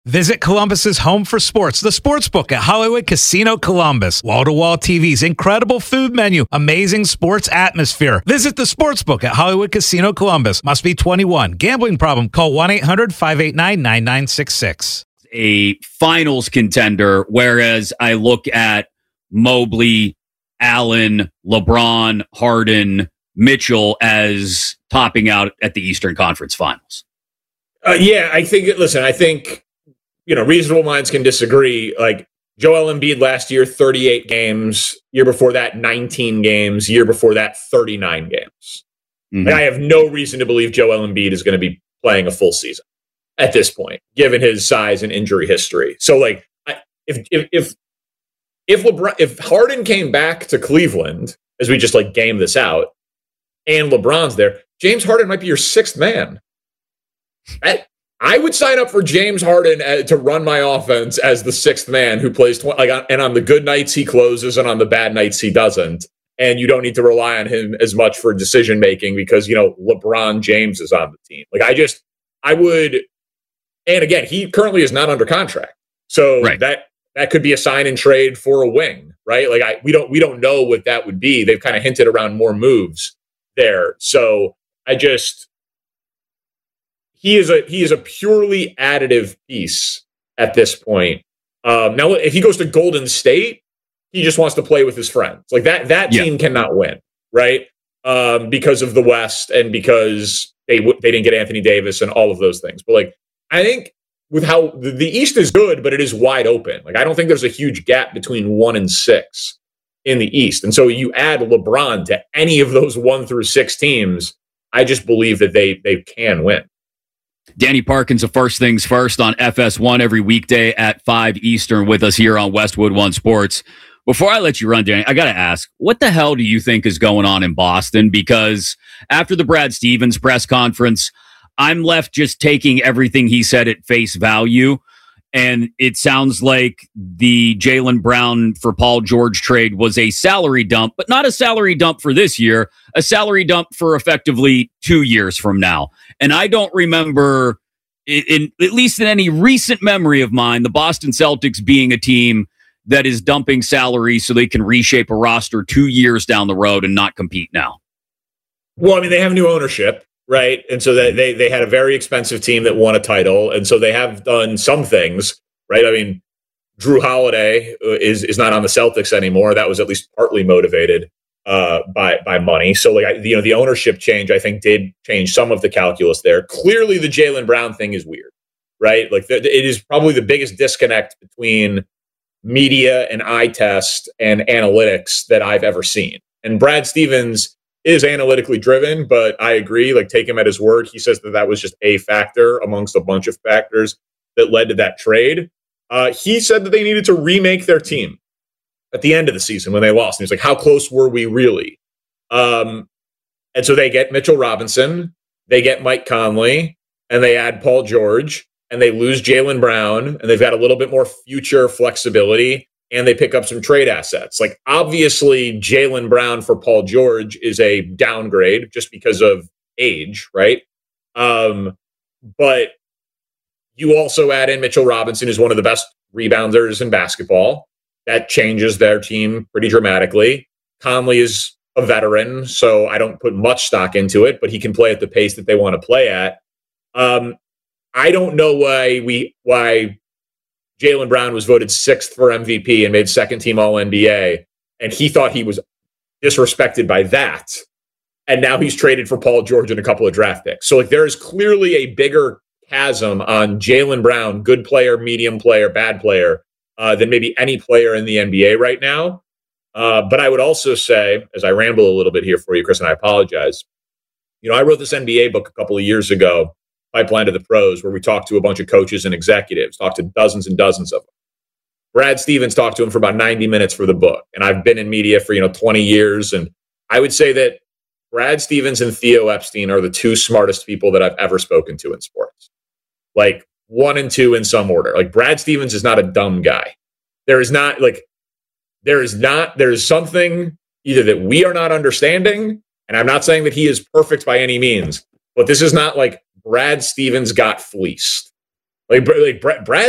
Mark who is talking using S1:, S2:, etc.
S1: Visit Columbus's home for sports, the Sportsbook at Hollywood Casino Columbus. Wall-to-wall TVs, incredible food menu, amazing sports atmosphere. Visit the Sportsbook at Hollywood Casino Columbus. Must be 21. Gambling problem? Call 1-800-589-9966.
S2: A finals contender, whereas I look at Mobley, Allen, LeBron, Harden, Mitchell as topping out at the Eastern Conference Finals.
S3: I think, reasonable minds can disagree. Like Joel Embiid last year, 38 games. Year before that, 19 games. Year before that, 39 games. Mm-hmm. I have no reason to believe Joel Embiid is going to be playing a full season at this point, given his size and injury history. So, if Harden came back to Cleveland, as we just game this out, and LeBron's there, James Harden might be your sixth man. I would sign up for James Harden to run my offense as the sixth man who plays and on the good nights he closes and on the bad nights he doesn't. And you don't need to rely on him as much for decision making because, LeBron James is on the team. I would, and again, he currently is not under contract. So
S2: right.
S3: that could be a sign and trade for a wing, right? We don't know what that would be. They've kind of hinted around more moves there. So he is a purely additive piece at this point. Now, if he goes to Golden State, he just wants to play with his friends. That team cannot win, right? Because of the West and because they didn't get Anthony Davis and all of those things. But I think with how the East is good, but it is wide open. I don't think there's a huge gap between 1 and 6 in the East. And so you add LeBron to any of those 1 through 6 teams, I just believe that they can win.
S2: Danny Parkins of First Things First on FS1 every weekday at 5 Eastern with us here on Westwood One Sports. Before I let you run, Danny, I got to ask, what the hell do you think is going on in Boston? Because after the Brad Stevens press conference, I'm left just taking everything he said at face value. And it sounds like the Jaylen Brown for Paul George trade was a salary dump, but not a salary dump for this year, a salary dump for effectively 2 years from now. And I don't remember, at least in any recent memory of mine, the Boston Celtics being a team that is dumping salary so they can reshape a roster 2 years down the road and not compete now.
S3: Well, they have new ownership. Right. And so they had a very expensive team that won a title. And so they have done some things. Right. Drew Holiday is not on the Celtics anymore. That was at least partly motivated by money. So the ownership change, I think, did change some of the calculus there. Clearly, the Jaylen Brown thing is weird. Right. It is probably the biggest disconnect between media and eye test and analytics that I've ever seen. And Brad Stevens is analytically driven, but I agree, take him at his word. He says that was just a factor amongst a bunch of factors that led to that trade. He said that they needed to remake their team at the end of the season when they lost. And he's like, how close were we really? And so they get Mitchell Robinson, they get Mike Conley, and they add Paul George, and they lose Jaylen Brown, and they've got a little bit more future flexibility. And they pick up some trade assets. Obviously, Jaylen Brown for Paul George is a downgrade just because of age, right? But you also add in Mitchell Robinson, who's one of the best rebounders in basketball. That changes their team pretty dramatically. Conley is a veteran, so I don't put much stock into it, but he can play at the pace that they want to play at. I don't know why Jaylen Brown was voted 6th for MVP and made second team All-NBA, and he thought he was disrespected by that. And now he's traded for Paul George and a couple of draft picks. So there is clearly a bigger chasm on Jaylen Brown, good player, medium player, bad player, than maybe any player in the NBA right now. But I would also say, as I ramble a little bit here for you, Chris, and I apologize, I wrote this NBA book a couple of years ago, Pipeline to the Pros, where we talked to a bunch of coaches and executives, talked to dozens and dozens of them. Brad Stevens talked to him for about 90 minutes for the book. And I've been in media for, 20 years. And I would say that Brad Stevens and Theo Epstein are the two smartest people that I've ever spoken to in sports. 1 and 2 in some order. Brad Stevens is not a dumb guy. There is something either that we are not understanding. And I'm not saying that he is perfect by any means, but this is not Brad Stevens got fleeced. Brad